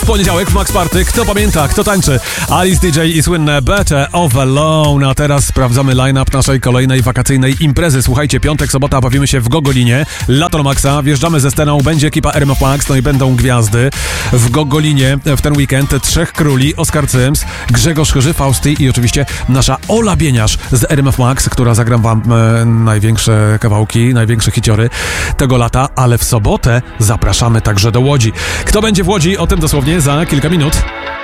poniedziałek w Max Party. Kto pamięta, kto tańczy? Alice DJ i słynne Better Off Alone. A teraz sprawdzamy line-up naszej kolejnej wakacyjnej imprezy. Słuchajcie, piątek, sobota bawimy się w Gogolinie. Lato na Maxa, wjeżdżamy ze sceną, będzie ekipa RMF Max, no i będą gwiazdy. W Gogolinie w ten weekend Trzech Króli, Oskar Cyms, Grzegorz Chyży, Fausty i oczywiście nasza Ola Bieniasz z RMF Max, która zagra wam największe kawałki, największe hiciory tego lata, ale w sobotę zapraszamy także do Łodzi. Kto będzie w Łodzi? O tym dosłownie za kilka minut.